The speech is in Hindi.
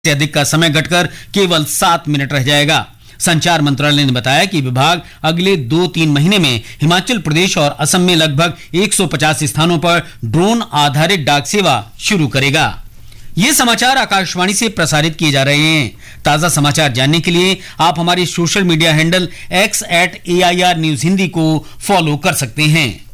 से अधिक का समय घटकर केवल 7 मिनट रह जाएगा। संचार मंत्रालय ने बताया कि विभाग अगले 2-3 महीने में हिमाचल प्रदेश और असम में लगभग 150 स्थानों पर ड्रोन आधारित डाक सेवा शुरू करेगा। ये समाचार आकाशवाणी से प्रसारित किए जा रहे हैं। ताजा समाचार जानने के लिए आप हमारे social media handle x@AIR News Hindi को फॉलो कर सकते हैं।